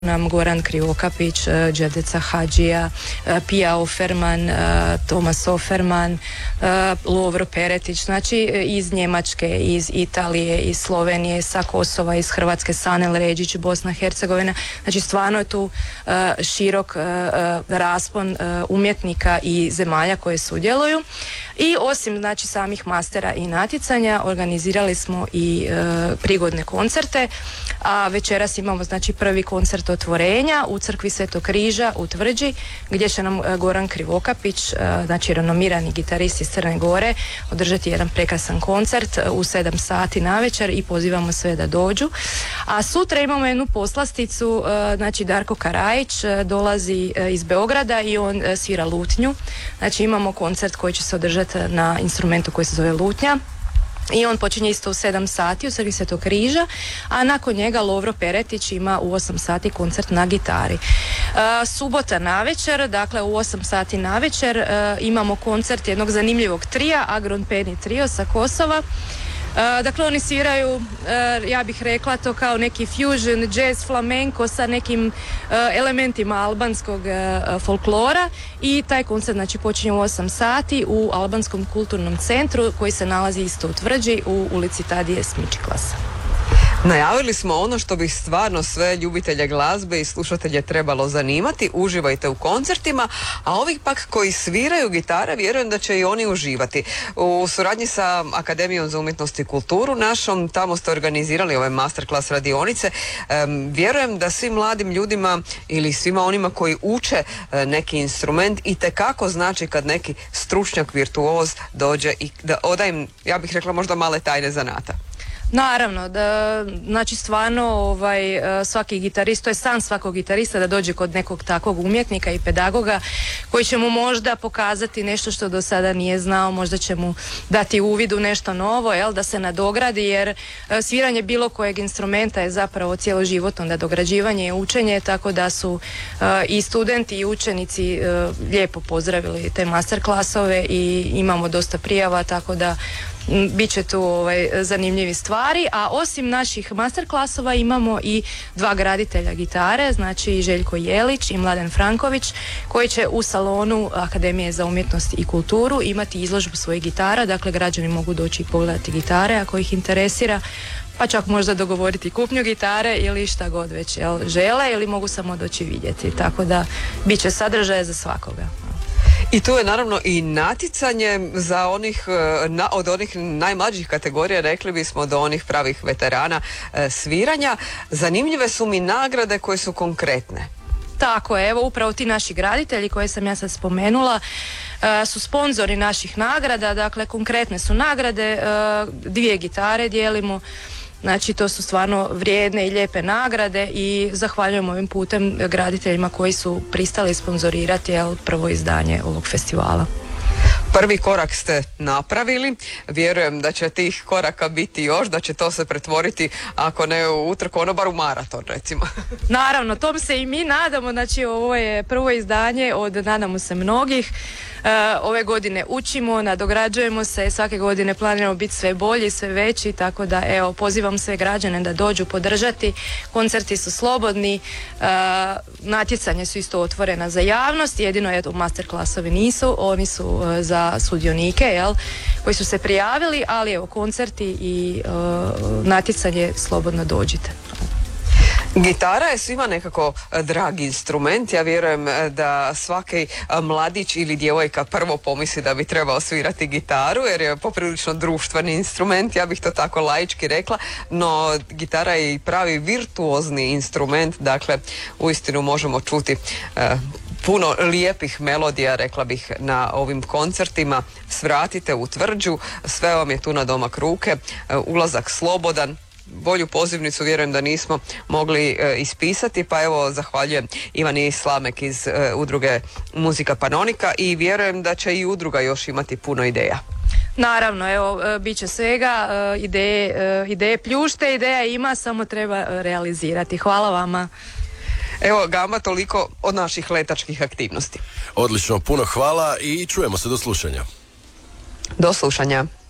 nam Goran Krivokapić, Đedeca Hadžija, Pija Oferman, Tomas Oferman, Lovro Peretić, znači iz Njemačke, iz Italije, iz Slovenije, sa Kosova, iz Hrvatske, Sanel Ređić, Bosna, Hercegovina. Znači stvarno je tu širok raspon umjetnika i zemalja koje sudjeluju. I osim znači samih mastera i natjecanja organizirali smo i prigodne koncerte, a večeras imamo znači prvi koncert otvorenja u crkvi Svetog križa u Tvrđi, gdje će nam Goran Krivokapić, znači renomirani gitarist iz Crne Gore, održati jedan prekrasan koncert u 7 sati navečer i pozivamo sve da dođu. A sutra imamo jednu poslasticu, znači Darko Karajić dolazi iz Beograda i on svira lutnju. Znači imamo koncert koji će se održati na instrumentu koji se zove lutnja. I on počinje isto u 7 sati u crkvi Svetog križa, a nakon njega Lovro Peretić ima u 8 sati koncert na gitari. Subota navečer, dakle u 8 sati navečer imamo koncert jednog zanimljivog trija, Agron Peni trio sa Kosova. Dakle, oni sviraju, ja bih rekla to kao neki fusion, jazz, flamenko sa nekim elementima albanskog folklora i taj koncert znači počinje u 8 sati u Albanskom kulturnom centru koji se nalazi isto u Tvrđi u ulici Tadije Smičiklasa. Najavili smo ono što bi stvarno sve ljubitelje glazbe i slušatelje trebalo zanimati. Uživajte u koncertima, a ovih pak koji sviraju gitare, vjerujem da će i oni uživati. U suradnji sa Akademijom za umjetnost i kulturu našom, tamo ste organizirali ove masterclass radionice. Vjerujem da svim mladim ljudima ili svima onima koji uče neki instrument itekako znači kad neki stručnjak, virtuoz dođe i da oda im, ja bih rekla, možda male tajne zanata. Naravno, znači stvarno svaki gitarist, to je san svakog gitarista da dođe kod nekog takvog umjetnika i pedagoga koji će mu možda pokazati nešto što do sada nije znao, možda će mu dati uvid u nešto novo, da se nadogradi, jer sviranje bilo kojeg instrumenta je zapravo cjeloživotno nadograđivanje i učenje, tako da su i studenti i učenici lijepo pozdravili te masterclassove i imamo dosta prijava, tako da bit će tu zanimljivi stvari, a osim naših masterclassova imamo i 2 graditelja gitare, znači Željko Jelić i Mladen Franković, koji će u salonu Akademije za umjetnost i kulturu imati izložbu svojih gitara, dakle građani mogu doći i pogledati gitare ako ih interesira, pa čak možda dogovoriti kupnju gitare ili šta god već žele, ili mogu samo doći vidjeti, tako da bit će sadržaja za svakoga. I tu je naravno i natjecanje za onih, od onih najmlađih kategorija, rekli bismo, do onih pravih veterana sviranja. Zanimljive su mi nagrade koje su konkretne. Tako je, evo upravo ti naši graditelji koje sam ja sad spomenula su sponzori naših nagrada, dakle konkretne su nagrade, 2 gitare dijelimo. Znači to su stvarno vrijedne i lijepe nagrade i zahvaljujem ovim putem graditeljima koji su pristali sponzorirati prvo izdanje ovog festivala. Prvi korak ste napravili, vjerujem da će tih koraka biti još, da će to se pretvoriti, ako ne u utrku, ono bar u maraton recimo. Naravno, tom se i mi nadamo, znači ovo je prvo izdanje od, nadamo se, mnogih. Ove godine učimo, nadograđujemo se, svake godine planiramo biti sve bolji, sve veći, tako da evo, pozivam sve građane da dođu podržati. Koncerti su slobodni, natjecanje su isto otvorena za javnost, jedino je masterclassovi nisu, oni su za sudionike koji su se prijavili, ali evo koncerti i natjecanje slobodno dođite. Gitara je svima nekako dragi instrument. Ja vjerujem da svaki mladić ili djevojka prvo pomisli da bi trebao svirati gitaru, jer je poprilično društveni instrument, ja bih to tako laički rekla, no gitara je i pravi virtuozni instrument, dakle uistinu možemo čuti puno lijepih melodija, rekla bih, na ovim koncertima. Svratite u Tvrđu, sve vam je tu na domak ruke, ulazak slobodan. Bolju pozivnicu vjerujem da nismo mogli ispisati, pa evo zahvaljujem Ivani Slamek iz udruge Muzika Panonika i vjerujem da će i udruga još imati puno ideja. Naravno, evo, bit će svega, ideje pljušte, ideja ima, samo treba realizirati. Hvala vama. Evo, Gama, toliko od naših letačkih aktivnosti. Odlično, puno hvala i čujemo se do slušanja. Do slušanja.